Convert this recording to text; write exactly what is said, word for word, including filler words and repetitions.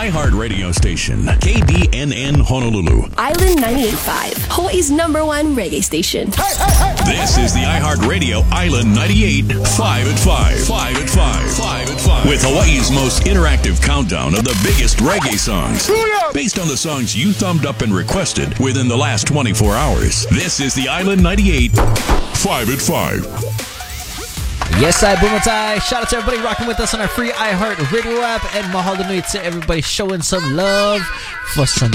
iHeart radio station, K D N N Honolulu. Island ninety-eight point five, Hawaii's number one reggae station. Hey, hey, hey. This is the iHeart Radio Island ninety-eight five at five. five at five. five at five. With Hawaii's most interactive countdown of the biggest reggae songs. Based on the songs you thumbed up and requested within the last twenty-four hours. This is the Island ninety-eight five at five. Yes, I Bumutay. Shout out to everybody rocking with us on our free iHeart Radio app. And mahalo nui to everybody showing some love for some